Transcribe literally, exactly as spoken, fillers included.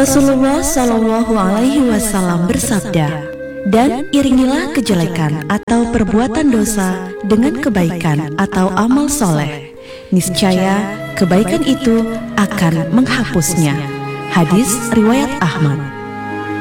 Rasulullah Shallallahu Alaihi Wasallam bersabda, dan iringilah kejelekan atau perbuatan dosa dengan kebaikan atau amal soleh. Niscaya kebaikan itu akan menghapusnya. Hadis riwayat Ahmad.